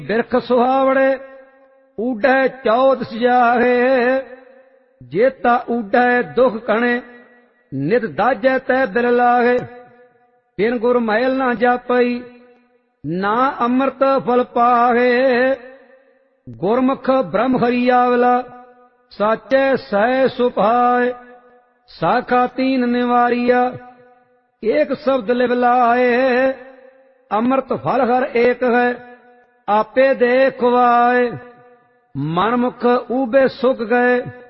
ਬਿਰਖ ਸੁਹਾਵੜੇ ਊਢੈ ਚੌਦ ਸਜਾਹੇ। ਜੇਤਾ ਊਢੈ ਦੁਖ ਕਣੇ ਨਿਤ ਦਾਜੈ ਤੈ ਬਿਲ ਲਾਹੇ। ਬਿਨ ਗੁਰ ਮਹਿਲ ਨਾ ਜਾਪਈ ਨਾ ਅੰਮ੍ਰਿਤ ਫਲ ਪਾਹੇ। ਗੁਰਮੁਖ ਬ੍ਰਹਮ ਹਰੀ ਆਵਲਾ ਸਾਚੈ ਸਹਿ ਸੁਭਾਏ। ਸਾਖਾ ਤੀਨ ਨਿਵਾਰੀਆ ਏਕ ਸ਼ਬਦ ਲਿਵ ਲਾਏ। ਅੰਮ੍ਰਿਤ ਫਲ ਹਰ ਏਕ ਹੈ ਆਪੇ ਦੇ ਖੁਆਏ। ਮਨ ਮੁਖ ਊਬੇ ਸੁਖ ਗਏ